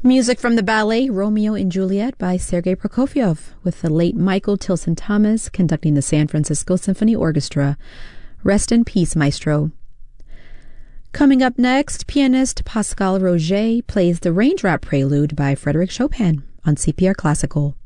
Music from the ballet Romeo and Juliet by Sergei Prokofiev, with the late Michael Tilson Thomas conducting the San Francisco Symphony Orchestra. Rest in peace, maestro. Coming up next, pianist Pascal Roget plays the Raindrop Prelude by Frédéric Chopin on CPR Classical.